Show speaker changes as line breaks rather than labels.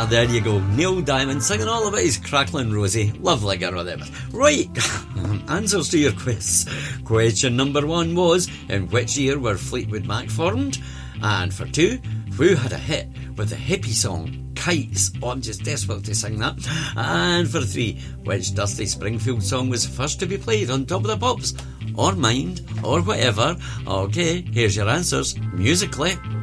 there you go. Neil Diamond singing all about his crackling Rosie. Lovely girl there. Right, answers to your quiz. Question number 1 was, in which year were Fleetwood Mac formed? And for 2, who had a hit with the hippie song Kites? Oh, I'm just desperate to sing that. And for 3, which Dusty Springfield song was first to be played on Top of the Pops? Or Mind, or whatever. Okay, here's your answers, musically.